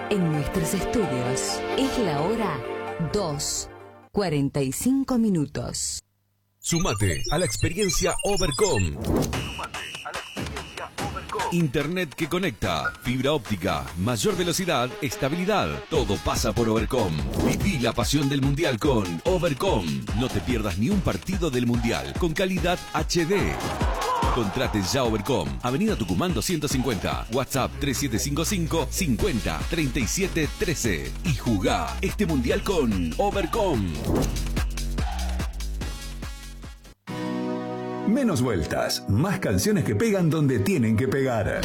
En nuestros estudios es la hora 2:45. Sumate a la experiencia Overcom. Internet que conecta, fibra óptica, mayor velocidad, estabilidad. Todo pasa por Overcom. Viví la pasión del Mundial con Overcom. No te pierdas ni un partido del Mundial con calidad HD. Contrate ya Overcom. Avenida Tucumán 250. WhatsApp 3755 50 37 13. Y jugá este Mundial con Overcom. Menos vueltas, más canciones que pegan donde tienen que pegar.